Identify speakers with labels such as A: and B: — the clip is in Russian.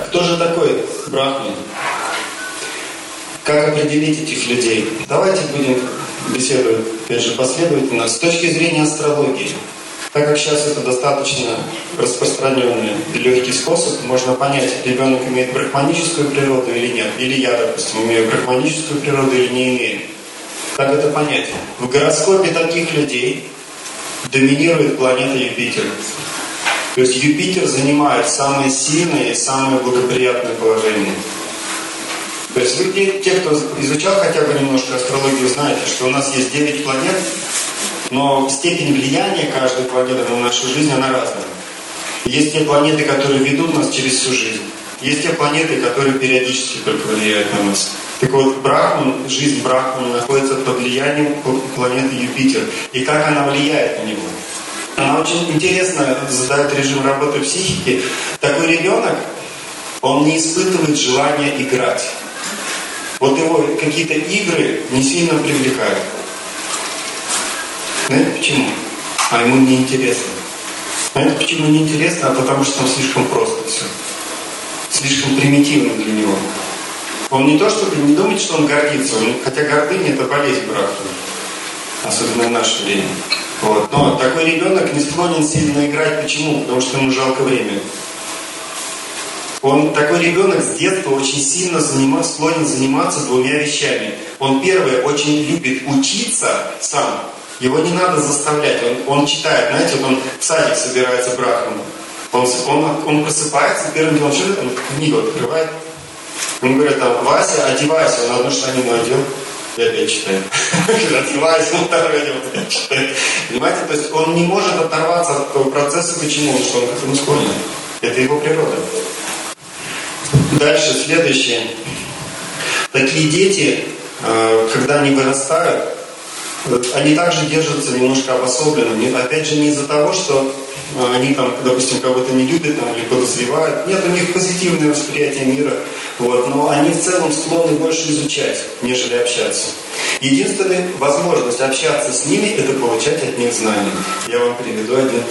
A: Кто же такой Брахман? Как определить этих людей? Давайте будем беседовать, опять же, последовательно. С точки зрения астрологии, так как сейчас это достаточно распространенный и легкий способ, можно понять, ребенок имеет брахманическую природу или нет. Или я, допустим, имею брахманическую природу или не имею. Как это понять? В гороскопе таких людей доминирует планета Юпитер. То есть Юпитер занимает самое сильное и самое благоприятное положение. То есть вы, те, кто изучал хотя бы немножко астрологию, знаете, что у нас есть 9 планет, но степень влияния каждой планеты на нашу жизнь, она разная. Есть те планеты, которые ведут нас через всю жизнь. Есть те планеты, которые периодически только влияют на нас. Так вот, Брахман, жизнь Брахмана находится под влиянием планеты Юпитер. И как она влияет на него? Она очень интересно задает режим работы психики. Такой ребенок, он не испытывает желания играть. Вот его какие-то игры не сильно привлекают. Знаете почему? А ему не интересно. Знаете почему не интересно? А потому что там слишком просто все. Слишком примитивно для него. Он не то, чтобы не думает, что он гордится. Хотя гордыня — это болезнь Брахмана. Особенно в наше время. Вот. Но такой ребенок не склонен сильно играть. Почему? Потому что ему жалко время. Такой ребенок с детства очень сильно склонен заниматься двумя вещами. Он, первое, очень любит учиться сам. Его не надо заставлять. Он читает, знаете, вот он в садик собирается Брахман. Он просыпается, первым делом что он книгу открывает. Он говорит, там, Вася, одевайся. Он одну штанину одел, и опять читает. Одевайся, он второй одел, опять читает. Понимаете, то есть он не может оторваться от этого процесса. Почему? Потому что он к этому склонен. Это его природа. Дальше, следующее. Такие дети, когда они вырастают, они также держатся немножко обособленно. Опять же, не из-за того, что они там, допустим, кого-то не любят там, или подозревают. Нет, у них позитивное восприятие мира. Вот, но они в целом склонны больше изучать, нежели общаться. Единственная возможность общаться с ними — это получать от них знания. Я вам приведу один